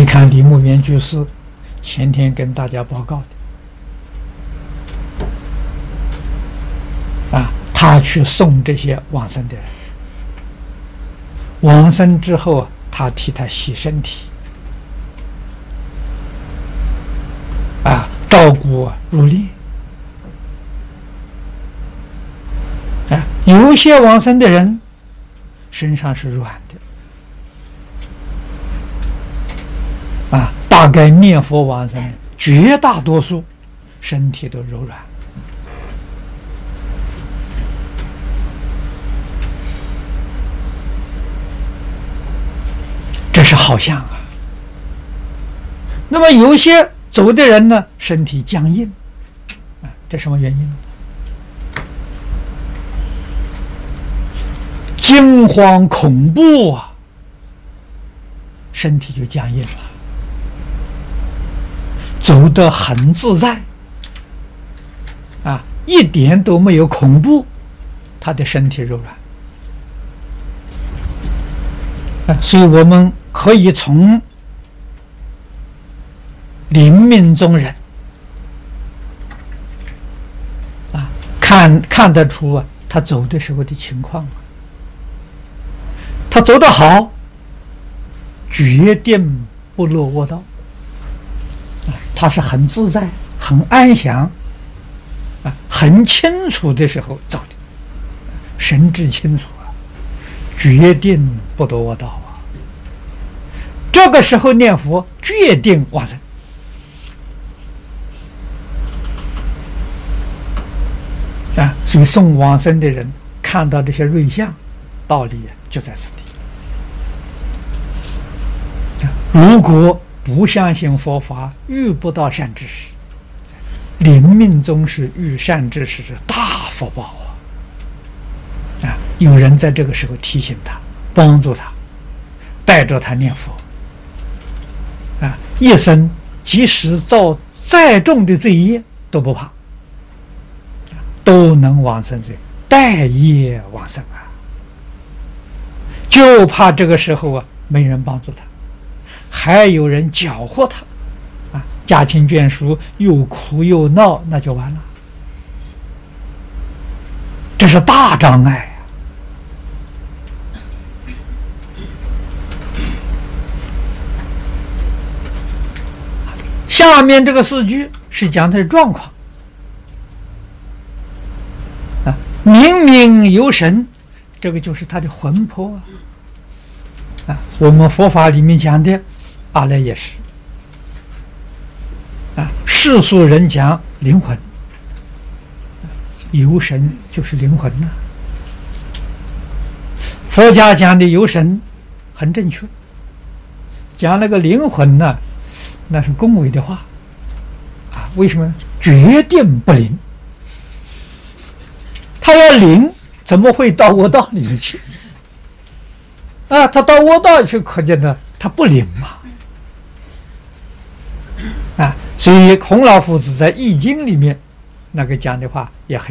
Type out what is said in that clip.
你看李牧原居士前天跟大家报告的他去送这些往生的人，往生之后他替他洗身体照顾入殓有些往生的人身上是软的大概念佛往生绝大多数身体都柔软，这是好像那么有些走的人呢，身体僵硬这什么原因？惊慌恐怖身体就僵硬了，走得很自在一点都没有恐怖，他的身体柔软所以我们可以从临命终人看得出他走的时候的情况他走得好，决定不落卧道他是很自在很安详很清楚的时候走的，神志清楚决定不落卧道这个时候念佛决定往生所以送往生的人看到这些瑞相，道理就在此地。如果不相信佛法，遇不到善知识，临命终是遇善知识是大福报有人在这个时候提醒他，帮助他，带着他念佛一生即使造再重的罪业都不怕，都能往生罪，带业往生就怕这个时候没人帮助他，还有人搅和他家亲眷属又哭又闹，那就完了，这是大障碍下面这个4句是讲他的状况明明有神，这个就是他的魂魄我们佛法里面讲的阿赖耶识世俗人讲灵魂，有神就是灵魂佛家讲的有神很正确，讲那个灵魂呢，那是恭维的话为什么呢？决定不灵，他要灵怎么会到卧道里面去他到卧道去，可见的他不灵嘛所以孔老夫子在《易经》里面那个讲的话也很